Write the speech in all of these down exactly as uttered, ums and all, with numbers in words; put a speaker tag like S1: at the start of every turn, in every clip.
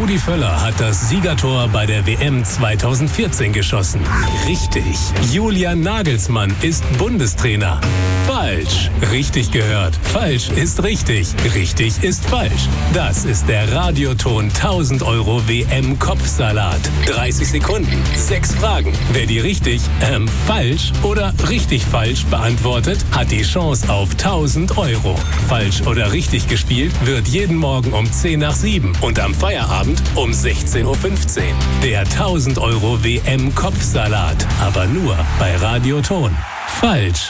S1: Rudi Völler hat das Siegertor bei der W M zweitausendvierzehn geschossen. Richtig. Julian Nagelsmann ist Bundestrainer. Falsch. Richtig gehört. Falsch ist richtig. Richtig ist falsch. Das ist der Radioton tausend Euro W M-Kopfsalat. dreißig Sekunden, sechs Fragen. Wer die richtig, ähm, falsch oder richtig falsch beantwortet, hat die Chance auf tausend Euro. Falsch oder richtig gespielt wird jeden Morgen um zehn nach sieben und am Feierabend um sechzehn Uhr fünfzehn. Der tausend Euro W M-Kopfsalat. Aber nur bei Radioton. Falsch.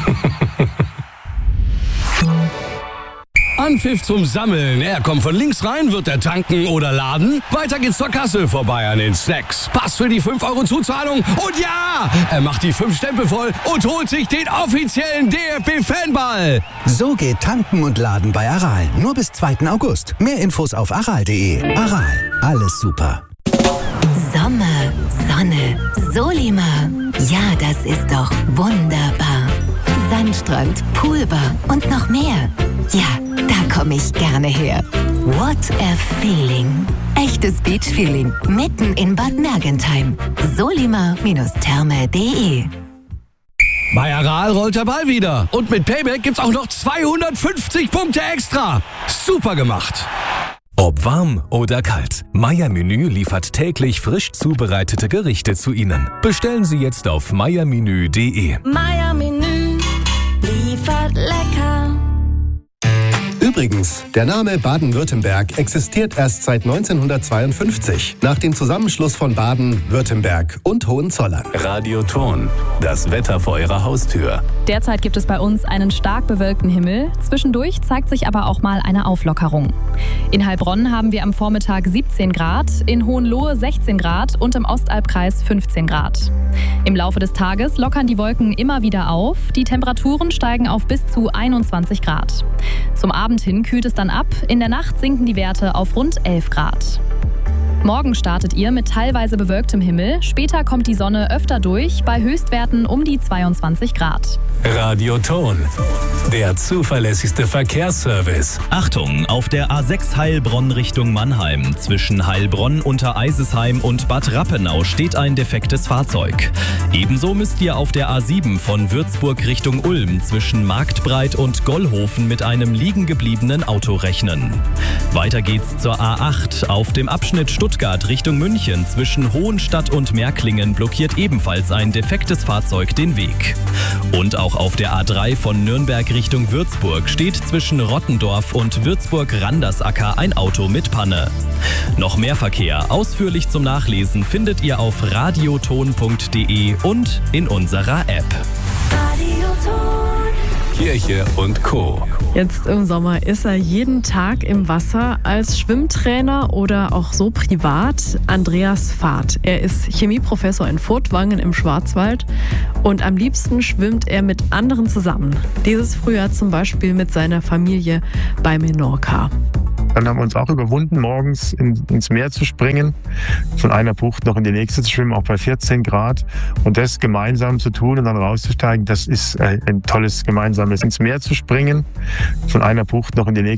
S2: Anpfiff zum Sammeln. Er kommt von links rein, wird er tanken oder laden. Weiter geht's zur Kasse, vorbei an den Snacks. Pass für die fünf Euro Zuzahlung. Und ja, er macht die fünf Stempel voll und holt sich den offiziellen D F B-Fanball.
S3: So geht Tanken und Laden bei Aral. Nur bis zweiten August. Mehr Infos auf aral punkt de. Aral, alles super.
S4: Sommer, Sonne, Solima. Ja, das ist doch wunderbar. Sandstrand, Poolbar und noch mehr. Ja, da komme ich gerne her. What a feeling. Echtes Beach-Feeling mitten in Bad Mergentheim. solima Therme punkt de.
S2: Bei Aral rollt der Ball wieder. Und mit Payback gibt's auch noch zweihundertfünfzig Punkte extra. Super gemacht.
S5: Ob warm oder kalt, Meier Menü liefert täglich frisch zubereitete Gerichte zu Ihnen. Bestellen Sie jetzt auf meiermenü punkt de.
S6: Meier Menü liefert lecker.
S7: Übrigens, der Name Baden-Württemberg existiert erst seit neunzehnhundertzweiundfünfzig, nach dem Zusammenschluss von Baden, Württemberg und Hohenzollern.
S1: Radioton. Das Wetter vor Ihrer Haustür.
S8: Derzeit gibt es bei uns einen stark bewölkten Himmel. Zwischendurch zeigt sich aber auch mal eine Auflockerung. In Heilbronn haben wir am Vormittag siebzehn Grad, in Hohenlohe sechzehn Grad und im Ostalbkreis fünfzehn Grad. Im Laufe des Tages lockern die Wolken immer wieder auf. Die Temperaturen steigen auf bis zu einundzwanzig Grad. Zum Abend hin kühlt es dann ab. In der Nacht sinken die Werte auf rund elf Grad. Morgen startet ihr mit teilweise bewölktem Himmel. Später kommt die Sonne öfter durch, bei Höchstwerten um die zweiundzwanzig Grad.
S1: Radioton. Der zuverlässigste Verkehrsservice.
S9: Achtung, auf der A sechs Heilbronn Richtung Mannheim. Zwischen Heilbronn, Untereisesheim und Bad Rappenau steht ein defektes Fahrzeug. Ebenso müsst ihr auf der A sieben von Würzburg Richtung Ulm zwischen Marktbreit und Gollhofen mit einem liegen gebliebenen Auto rechnen. Weiter geht's zur A acht. Auf dem Abschnitt Stuttgart Richtung München zwischen Hohenstadt und Märklingen blockiert ebenfalls ein defektes Fahrzeug den Weg. Und auch auf der A drei von Nürnberg Richtung Würzburg steht zwischen Rottendorf und Würzburg-Randersacker ein Auto mit Panne. Noch mehr Verkehr ausführlich zum Nachlesen findet ihr auf radioton punkt de und in unserer App.
S1: Kirche und Co.
S10: Jetzt im Sommer ist er jeden Tag im Wasser als Schwimmtrainer oder auch so privat. Andreas Fahrt. Er ist Chemieprofessor in Furtwangen im Schwarzwald und am liebsten schwimmt er mit anderen zusammen. Dieses Frühjahr zum Beispiel mit seiner Familie bei Menorca.
S11: Dann haben wir uns auch überwunden, morgens in, ins Meer zu springen, von einer Bucht noch in die nächste zu schwimmen, auch bei vierzehn Grad. Und das gemeinsam zu tun und dann rauszusteigen, das ist ein tolles gemeinsames ins Meer zu springen, von einer Bucht noch in die nächste.